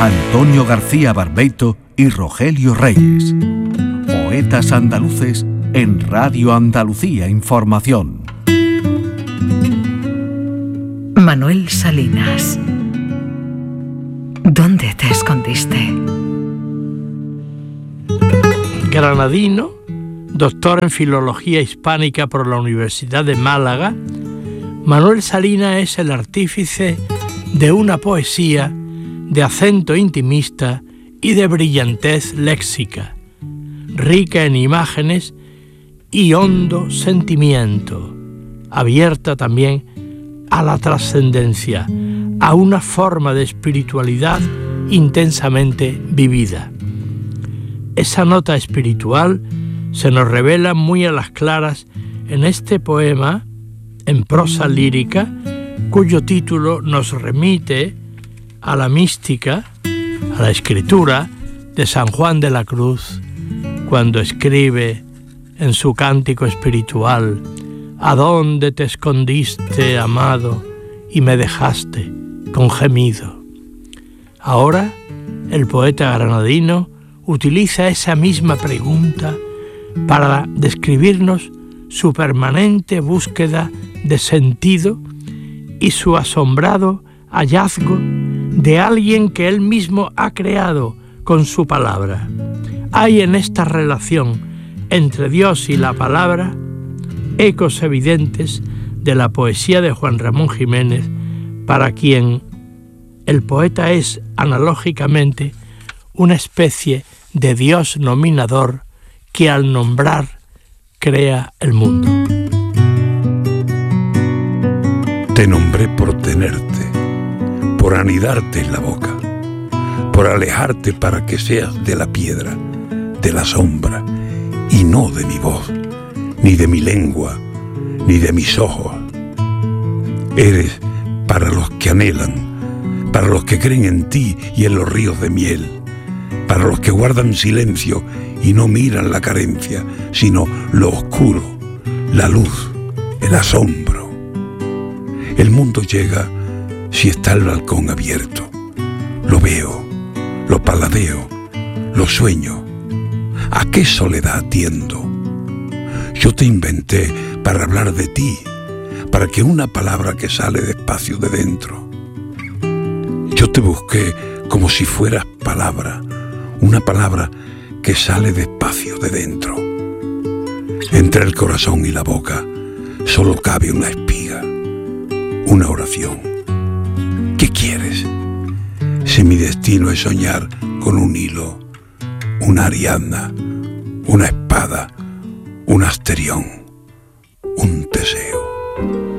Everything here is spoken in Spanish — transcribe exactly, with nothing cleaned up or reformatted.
Antonio García Barbeito y Rogelio Reyes. Poetas andaluces en Radio Andalucía Información. Manuel Salinas. ¿Dónde te escondiste? Granadino, doctor en Filología Hispánica por la Universidad de Málaga, Manuel Salinas es el artífice de una poesía de acento intimista y de brillantez léxica, rica en imágenes y hondo sentimiento, abierta también a la trascendencia, a una forma de espiritualidad intensamente vivida. Esa nota espiritual se nos revela muy a las claras en este poema en prosa lírica, cuyo título nos remite a la mística, a la escritura de San Juan de la Cruz, cuando escribe en su cántico espiritual: ¿A dónde te escondiste, amado, y me dejaste con gemido? Ahora, el poeta granadino utiliza esa misma pregunta para describirnos su permanente búsqueda de sentido y su asombrado hallazgo de alguien que él mismo ha creado con su palabra. Hay en esta relación entre Dios y la palabra ecos evidentes de la poesía de Juan Ramón Jiménez, para quien el poeta es analógicamente una especie de Dios nominador que al nombrar crea el mundo. Te nombré por tenerte, por anidarte en la boca, por alejarte para que seas de la piedra, de la sombra, y no de mi voz, ni de mi lengua, ni de mis ojos. Eres para los que anhelan, para los que creen en ti y en los ríos de miel, para los que guardan silencio y no miran la carencia, sino lo oscuro, la luz, el asombro. El mundo llega si está el balcón abierto. Lo veo, lo paladeo, lo sueño. ¿A qué soledad atiendo? Yo te inventé para hablar de ti, para que una palabra que sale despacio de dentro. Yo te busqué como si fueras palabra, una palabra que sale despacio de dentro. Entre el corazón y la boca solo cabe una espiga, una oración. ¿Qué quieres? Si mi destino es soñar con un hilo, una Ariadna, una espada, un asterión, un teseo.